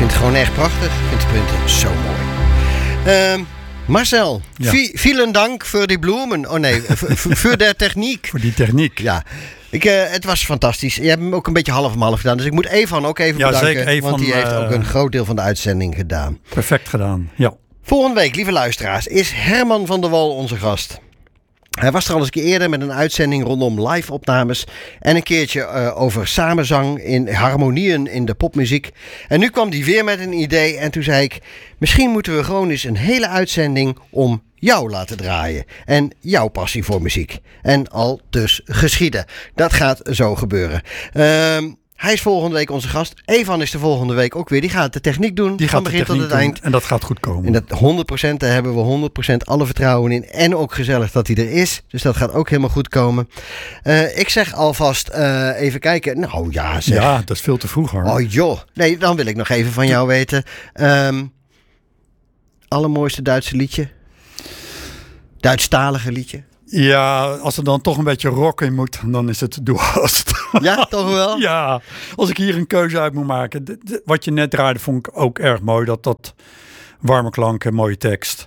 vind het gewoon echt prachtig. Ik vind de punten zo mooi. Marcel, vielen dank voor die bloemen. Oh nee, voor de techniek. Voor die techniek. Ja. Het was fantastisch. Je hebt hem ook een beetje half om half gedaan. Dus ik moet Evan ook even bedanken. Zeker, Evan, want die heeft ook een groot deel van de uitzending gedaan. Perfect gedaan, ja. Volgende week, lieve luisteraars, is Herman van der Wal onze gast. Hij was er al eens een keer eerder met een uitzending rondom live-opnames. En een keertje over samenzang in harmonieën in de popmuziek. En nu kwam hij weer met een idee. En toen zei ik, misschien moeten we gewoon eens een hele uitzending om jou laten draaien. En jouw passie voor muziek. En al dus geschieden. Dat gaat zo gebeuren. Hij is volgende week onze gast. Evan is de volgende week ook weer. Die gaat de techniek doen. Die van begin tot het eind. En dat gaat goed komen. En dat 100%, daar hebben we 100% alle vertrouwen in. En ook gezellig dat hij er is. Dus dat gaat ook helemaal goed komen. Ik zeg alvast even kijken. Nou ja, zeg. Ja, dat is veel te vroeg hoor. Oh joh. Nee, dan wil ik nog even van jou weten. Allermooiste Duitse liedje? Duitsstalige liedje? Ja, als er dan toch een beetje rock in moet, dan is het Du hast. Ja, toch wel? Ja, als ik hier een keuze uit moet maken. Wat je net draaide vond ik ook erg mooi. Dat warme klanken, mooie tekst.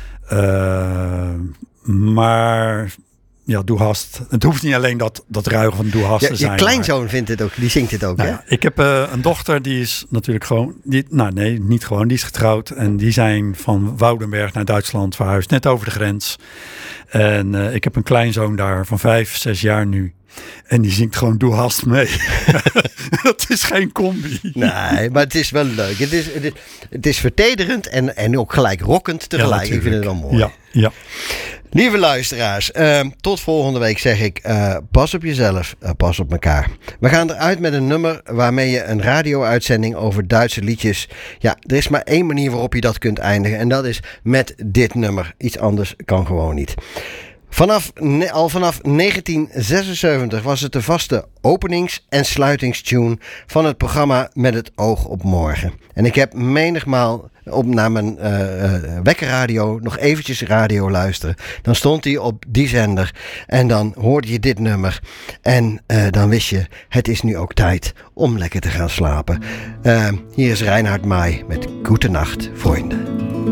Maar ja, Du hast. Het hoeft niet alleen dat ruigen van Du hast te zijn. Je kleinzoon vindt het ook, die zingt het ook, nou, hè? Ja, ik heb een dochter, die is natuurlijk gewoon... die is getrouwd. En die zijn van Woudenberg naar Duitsland verhuisd. Net over de grens. En ik heb een kleinzoon daar van 5-6 jaar nu. En die zingt gewoon Du hast mee. Dat is geen combi. Nee, maar het is wel leuk. Het is vertederend en ook gelijk rockend tegelijk. Ja, ik vind het wel mooi. Ja. Lieve luisteraars, tot volgende week zeg ik, pas op jezelf, pas op elkaar. We gaan eruit met een nummer waarmee je een radio-uitzending over Duitse liedjes... Ja, er is maar één manier waarop je dat kunt eindigen en dat is met dit nummer. Iets anders kan gewoon niet. Al vanaf 1976 was het de vaste openings- en sluitingstune van het programma Met het oog op morgen. En ik heb menigmaal naar mijn wekkerradio nog eventjes radio luisteren. Dan stond hij op die zender en dan hoorde je dit nummer. En dan wist je, het is nu ook tijd om lekker te gaan slapen. Hier is Reinhard May met Gute Nacht, Freunde.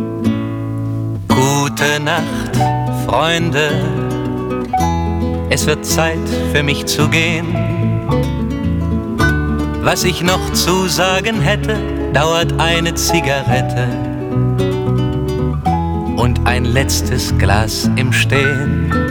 Gute Nacht, Freunde, es wird Zeit für mich zu gehen. Was ich noch zu sagen hätte, dauert eine Zigarette und ein letztes Glas im Stehen.